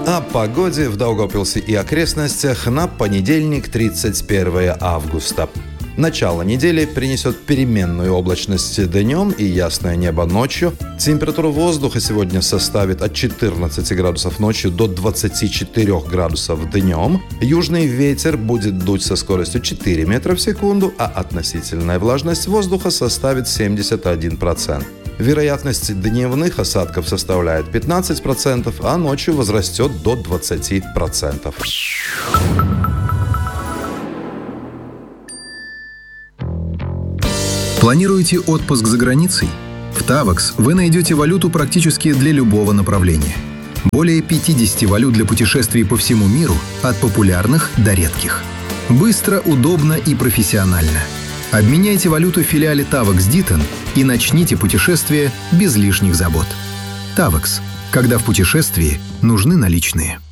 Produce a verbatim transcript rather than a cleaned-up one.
О погоде в Даугавпилсе и окрестностях на понедельник, тридцать первое августа. Начало недели принесет переменную облачность днем и ясное небо ночью. Температура воздуха сегодня составит от четырнадцати градусов ночью до двадцати четырёх градусов днем. Южный ветер будет дуть со скоростью четыре метра в секунду, а относительная влажность воздуха составит семьдесят один процент. Вероятность дневных осадков составляет пятнадцать процентов, а ночью возрастет до двадцати процентов. Планируете отпуск за границей? В Tavax вы найдете валюту практически для любого направления. Более пятидесяти валют для путешествий по всему миру, от популярных до редких. Быстро, удобно и профессионально. Обменяйте валюту в филиале Tavax Ditton и начните путешествие без лишних забот. Tavax. Когда в путешествии нужны наличные.